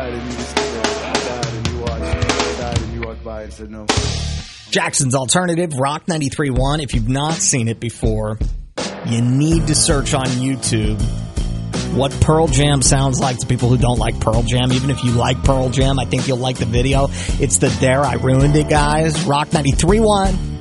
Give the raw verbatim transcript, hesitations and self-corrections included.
died and you just stood there. I died and you watched. I died and you walked by and said no. Jackson's Alternative, Rock ninety-three point one. If you've not seen it before, you need to search on YouTube what Pearl Jam sounds like to people who don't like Pearl Jam. Even if you like Pearl Jam, I think you'll like the video. It's the Dare I Ruined It guys. Rock ninety-three point one.